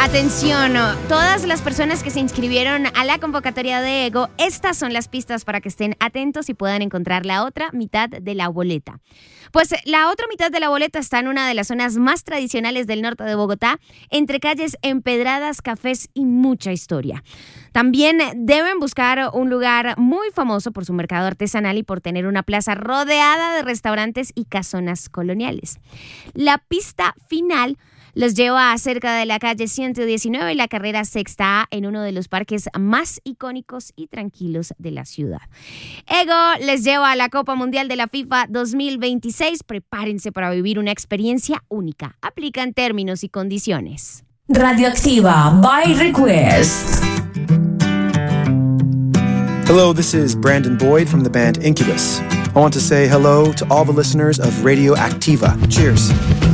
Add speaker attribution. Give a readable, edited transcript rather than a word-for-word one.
Speaker 1: Atención, todas las personas que se inscribieron a la convocatoria de Ego, estas son las pistas para que estén atentos y puedan encontrar la otra mitad de la boleta. Pues la otra mitad de la boleta está en una de las zonas más tradicionales del norte de Bogotá, entre calles empedradas, cafés y mucha historia. También deben buscar un lugar muy famoso por su mercado artesanal y por tener una plaza rodeada de restaurantes y casonas coloniales. La pista final los lleva cerca de la calle 119 y la carrera Sexta A, en uno de los parques más icónicos y tranquilos de la ciudad. Ego les lleva a la Copa Mundial de la FIFA 2026. Prepárense para vivir una experiencia única. Aplican términos y condiciones.
Speaker 2: Radioactiva by Request.
Speaker 3: Hello, this is Brandon Boyd from the band Incubus. I want to say hello to all the listeners of Radio Activa. Cheers.